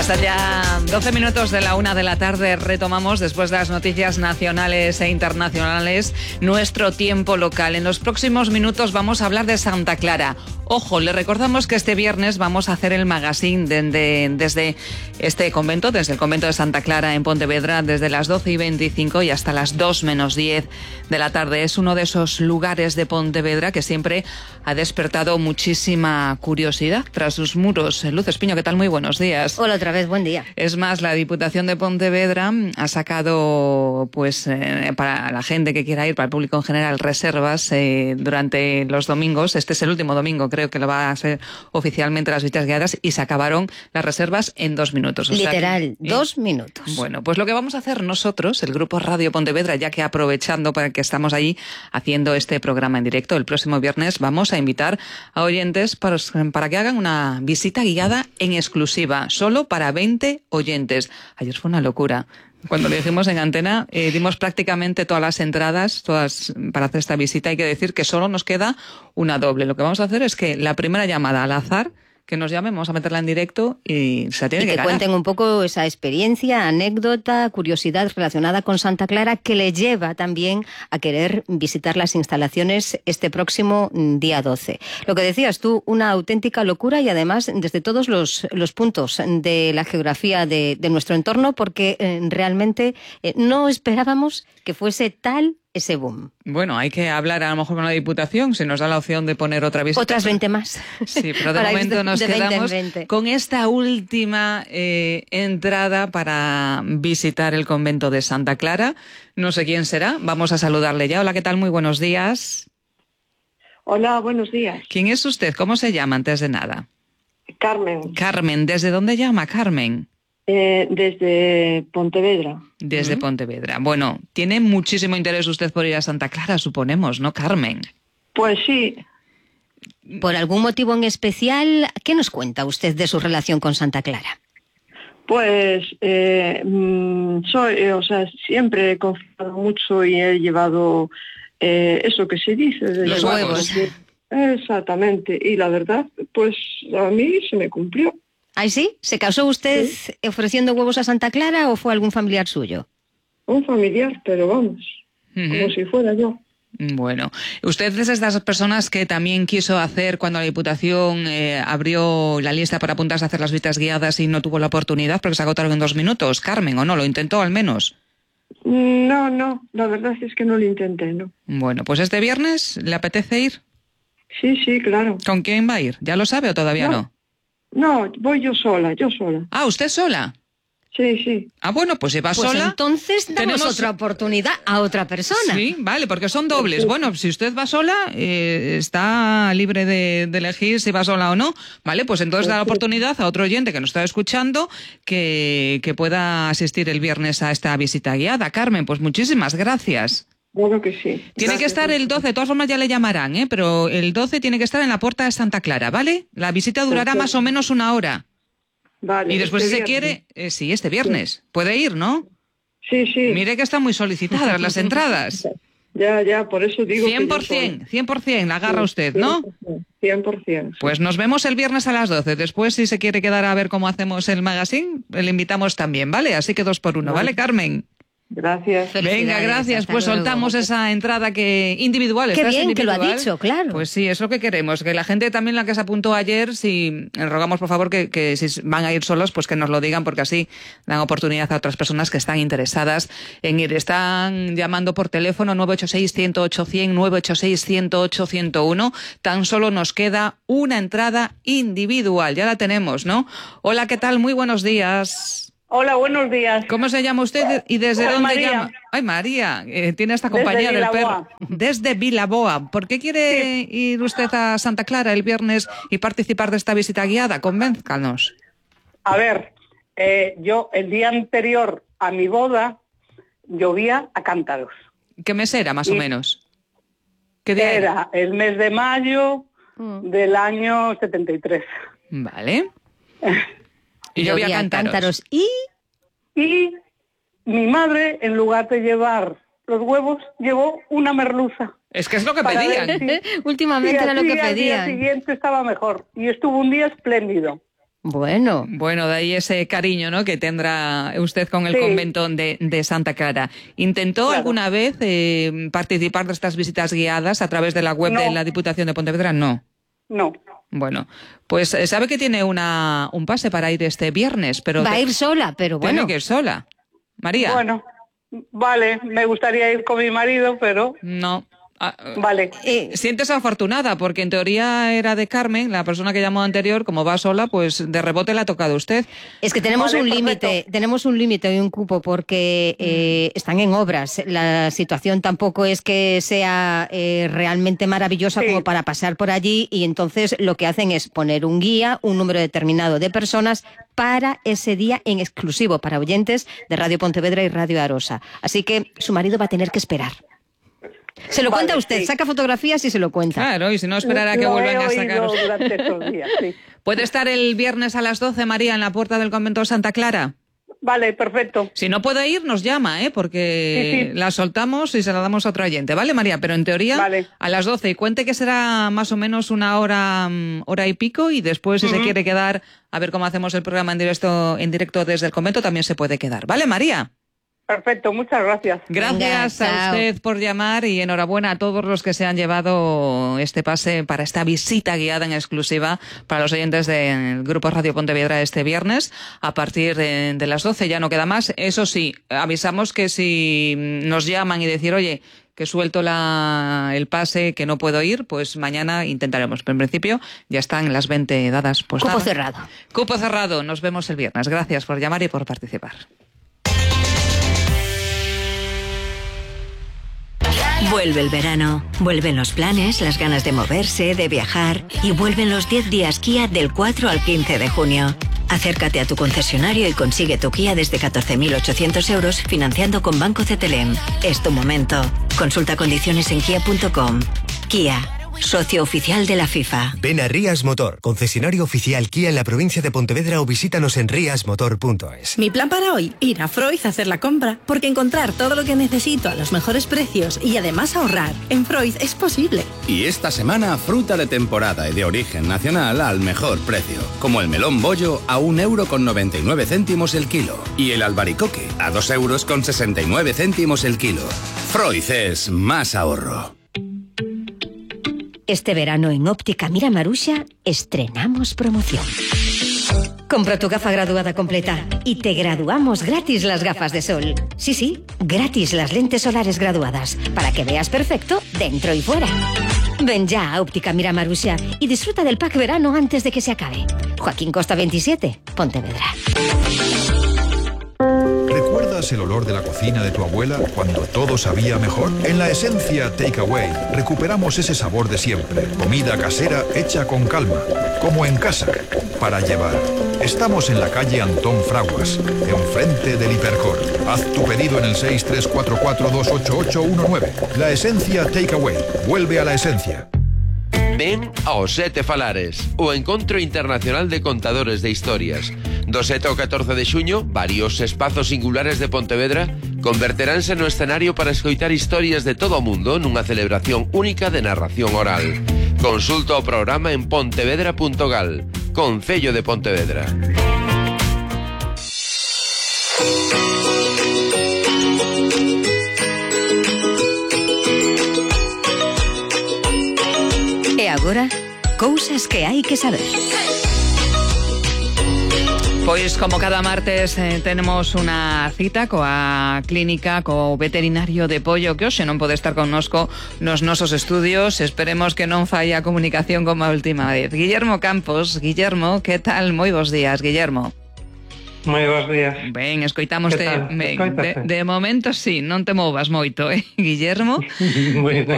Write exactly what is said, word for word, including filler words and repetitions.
Pasan ya doce minutos de la una de la tarde. Retomamos, después de las noticias nacionales e internacionales, nuestro tiempo local. En los próximos minutos vamos a hablar de Santa Clara. Ojo, le recordamos que este viernes vamos a hacer el magazine de, de, desde este convento, desde el convento de Santa Clara en Pontevedra, desde las doce y veinticinco y hasta las dos menos diez de la tarde. Es uno de esos lugares de Pontevedra que siempre ha despertado muchísima curiosidad tras sus muros. Luz Espiño, ¿qué tal? Muy buenos días. Hola otra vez, buen día. Es más, la Diputación de Pontevedra ha sacado, pues, eh, para la gente que quiera ir, para el público en general, reservas eh, durante los domingos. Este es el último domingo, creo que lo va a ser oficialmente las visitas guiadas, y se acabaron las reservas en dos minutos. O Literal, sea que, ¿eh? dos minutos. Bueno, pues lo que vamos a hacer nosotros, el Grupo Radio Pontevedra, ya que aprovechando para que estamos ahí haciendo este programa en directo, el próximo viernes vamos a invitar a oyentes para, para que hagan una visita guiada en exclusiva, solo para veinte oyentes. Ayer fue una locura. Cuando lo dijimos en antena, eh, dimos prácticamente todas las entradas, todas para hacer esta visita. Hay que decir que solo nos queda una doble. Lo que vamos a hacer es que la primera llamada al azar, que nos llamen, vamos a meterla en directo y se la tiene y que que ganar. cuenten un poco esa experiencia, anécdota, curiosidad relacionada con Santa Clara, que le lleva también a querer visitar las instalaciones este próximo día doce. Lo que decías tú, una auténtica locura, y además desde todos los, los puntos de la geografía de, de nuestro entorno, porque eh, realmente eh, no esperábamos que fuese tal ese boom. Bueno, hay que hablar a lo mejor con la Diputación, si nos da la opción de poner otra visita. Otras veinte más. Sí, pero de momento de, nos de quedamos veinte veinte. Con esta última eh, entrada para visitar el convento de Santa Clara. No sé quién será, vamos a saludarle ya. Hola, ¿qué tal? Muy buenos días. Hola, buenos días. ¿Quién es usted? ¿Cómo se llama antes de nada? Carmen. Carmen, ¿desde dónde llama Carmen? Eh, desde Pontevedra. Desde ¿Mm? Pontevedra. Bueno, tiene muchísimo interés usted por ir a Santa Clara, suponemos, ¿no, Carmen? Pues sí. ¿Por algún motivo en especial? ¿Qué nos cuenta usted de su relación con Santa Clara? Pues eh, soy, eh, o sea, siempre he confiado mucho y he llevado eh, eso que se dice. De los huevos. Exactamente. Y la verdad, pues a mí se me cumplió. ¿Ay, sí? ¿Se casó usted sí. ofreciendo huevos a Santa Clara o fue algún familiar suyo? Un familiar, pero vamos, uh-huh. como si fuera yo. Bueno, usted es de estas personas que también quiso hacer cuando la Diputación eh, abrió la lista para apuntarse a hacer las visitas guiadas y no tuvo la oportunidad porque se agotaron en dos minutos. Carmen, ¿o no? ¿Lo intentó al menos? No, no, la verdad es que no lo intenté, ¿no? Bueno, pues este viernes, ¿le apetece ir? Sí, sí, claro. ¿Con quién va a ir? ¿Ya lo sabe o todavía no? no? No, voy yo sola, yo sola. Ah, ¿usted sola? Sí, sí. Ah, bueno, pues si va pues sola... entonces damos tenemos otra oportunidad a otra persona. Sí, vale, porque son dobles. Bueno, si usted va sola, eh, está libre de, de elegir si va sola o no. Vale, pues entonces da la oportunidad a otro oyente que nos está escuchando que, que pueda asistir el viernes a esta visita guiada. Carmen, pues muchísimas gracias. Bueno que sí. Tiene Gracias. que estar el doce, de todas formas ya le llamarán, ¿eh? Pero el doce tiene que estar en la Puerta de Santa Clara, ¿vale? La visita durará Perfecto. más o menos una hora. Vale. Y después, este si se quiere, eh, sí, este viernes. Sí. Puede ir, ¿no? Sí, sí. Mire que están muy solicitadas las entradas. Ya, ya, por eso digo cien por ciento, que yo cien por ciento, la agarra usted, ¿no? cien por ciento. Sí. Pues nos vemos el viernes a las doce. Después, si se quiere quedar a ver cómo hacemos el magazine, le invitamos también, ¿vale? Así que dos por uno, ¿vale, Carmen? Gracias. Venga, gracias. Pues luego. soltamos esa entrada que individual. Qué bien individual? que lo ha dicho, claro. Pues sí, es lo que queremos. Que la gente también, la que se apuntó ayer, si rogamos por favor que, que si van a ir solos, pues que nos lo digan, porque así dan oportunidad a otras personas que están interesadas en ir. Están llamando por teléfono nueve ocho seis, uno cero ocho, cien, nueve ocho seis, uno cero ocho, ciento uno. Tan solo nos queda una entrada individual. Ya la tenemos, ¿no? Hola, ¿qué tal? Muy buenos días. Hola, buenos días. ¿Cómo se llama usted y desde Soy dónde María. llama? Ay, María, eh, tiene esta compañía Desde del Vilaboa. perro. Desde Vilaboa. ¿Por qué quiere Sí. ir usted a Santa Clara el viernes y participar de esta visita guiada? Convénzanos. A ver, eh, yo el día anterior a mi boda llovía a cántaros. ¿Qué mes era, más Y o menos? ¿Qué día era? Era el mes de mayo Mm. del año setenta y tres. Vale. Y Llovía llovía cántaros. cántaros. Y Y mi madre, en lugar de llevar los huevos, llevó una merluza. Es que es lo que Para pedían. ver si- últimamente y era lo que así al día pedían. siguiente estaba mejor. Y estuvo un día espléndido. Bueno. Bueno, de ahí ese cariño, ¿no?, que tendrá usted con el sí. convento de, de Santa Clara. ¿Intentó claro. alguna vez eh, participar de estas visitas guiadas a través de la web no. de la Diputación de Pontevedra? No. No. Bueno, pues sabe que tiene una un pase para ir este viernes, pero... Va te... a ir sola, pero bueno. Tiene que ir sola. María. Bueno, vale, me gustaría ir con mi marido, pero... No. Ah, vale. Eh, sientes afortunada, porque en teoría era de Carmen, la persona que llamó anterior, como va sola, pues de rebote le ha tocado a usted. Es que tenemos vale, un límite, tenemos un límite y un cupo porque eh, están en obras. La situación tampoco es que sea eh, realmente maravillosa sí. como para pasar por allí, y entonces lo que hacen es poner un guía, un número determinado de personas para ese día en exclusivo para oyentes de Radio Pontevedra y Radio Arosa. Así que su marido va a tener que esperar. Se lo vale, cuenta usted, sí. saca fotografías y se lo cuenta. Claro, y si no esperará que lo vuelvan he a sacar. Durante estos días, sí. ¿Puede estar el viernes a las doce, María, en la puerta del convento de Santa Clara? Vale, perfecto. Si no puede ir, nos llama, ¿eh? Porque sí, sí. la soltamos y se la damos a otro oyente, ¿vale, María? Pero en teoría, vale. a las doce. Y cuente que será más o menos una hora, hora y pico, y después, si uh-huh. se quiere quedar a ver cómo hacemos el programa en directo, en directo desde el convento, también se puede quedar. ¿Vale, María? Perfecto, muchas gracias. Gracias Venga, a usted por llamar, y enhorabuena a todos los que se han llevado este pase para esta visita guiada en exclusiva para los oyentes del Grupo Radio Pontevedra este viernes a partir de, de las doce. Ya no queda más. Eso sí, avisamos que si nos llaman y decir, oye, que suelto la, el pase, que no puedo ir, pues mañana intentaremos. Pero en principio ya están las veinte dadas. Pues Cupo nada. cerrado. Cupo cerrado. Nos vemos el viernes. Gracias por llamar y por participar. Vuelve el verano, vuelven los planes, las ganas de moverse, de viajar, y vuelven los diez días Kia del cuatro al quince de junio. Acércate a tu concesionario y consigue tu Kia desde catorce mil ochocientos euros financiando con Banco Cetelem. Es tu momento. Consulta condiciones en kia punto com. Kia, socio oficial de la FIFA. Ven a Rías Motor, concesionario oficial Kia en la provincia de Pontevedra, o visítanos en rias motor punto es. Mi plan para hoy, ir a Freud a hacer la compra, porque encontrar todo lo que necesito a los mejores precios y además ahorrar en Freud es posible. Y esta semana, fruta de temporada y de origen nacional al mejor precio, como el melón bollo a un euro con noventa y nueve céntimos el kilo y el albaricoque a dos euros con sesenta y nueve céntimos el kilo. Freud es más ahorro. Este verano en Óptica Mira Maruxa estrenamos promoción. Compra tu gafa graduada completa y te graduamos gratis las gafas de sol. Sí, sí, gratis las lentes solares graduadas, para que veas perfecto dentro y fuera. Ven ya a Óptica Mira Maruxa y disfruta del pack verano antes de que se acabe. Joaquín Costa veintisiete, Pontevedra. ¿Recuerdas el olor de la cocina de tu abuela cuando todo sabía mejor? En La Esencia Takeaway recuperamos ese sabor de siempre. Comida casera hecha con calma, como en casa, para llevar. Estamos en la calle Antón Fraguas, enfrente del Hipercor. Haz tu pedido en el seis tres cuatro cuatro dos ocho ocho uno nueve. La Esencia Takeaway. Vuelve a la esencia. Ven ao Sete Falares, o Encontro Internacional de Contadores de Historias. Do sete ao catorce de xuño, varios espazos singulares de Pontevedra converteránse no escenario para escoitar historias de todo o mundo nunha celebración única de narración oral. Consulta o programa en pontevedra punto gal. Concello de Pontevedra. E agora, cousas que hai que saber. Pois como cada martes eh, tenemos unha cita coa clínica, co veterinario de pollo, que hoxe non pode estar connosco nos nosos estudios. Esperemos que non falle a comunicación como a última vez. Guillermo Campos. Guillermo, que tal? Moi bons días, Guillermo. Moi bons días. Ben, escoitámoste. Ben, de, de momento sí, non te movas moito, eh, Guillermo. Bueno.